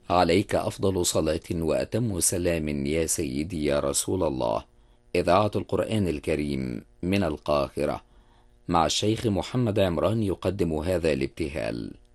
عليك أفضل صلاة وأتم سلام يا سيدي يا رسول الله. إذاعة القرآن الكريم من القاهرة، مع الشيخ محمد عمران يقدم هذا الابتهال.